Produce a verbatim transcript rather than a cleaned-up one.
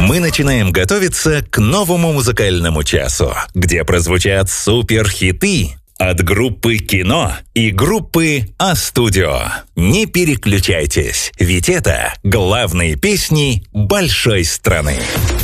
Мы начинаем готовиться к новому музыкальному часу, где прозвучат суперхиты от группы «Кино» и группы «А-студио». Не переключайтесь, ведь это главные песни большой страны.